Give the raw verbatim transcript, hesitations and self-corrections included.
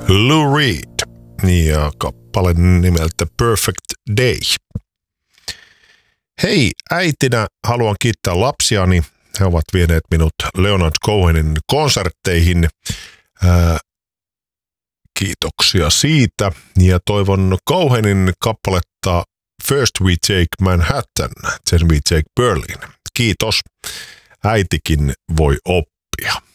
Lou Reed ja kappale nimeltä Perfect Day. Hei, äitinä haluan kiittää lapsiani. He ovat vieneet minut Leonard Cohenin konsertteihin. Ää, kiitoksia siitä. Ja toivon Cohenin kappaletta First We Take Manhattan, then we take Berlin. Kiitos. Äitikin voi oppia.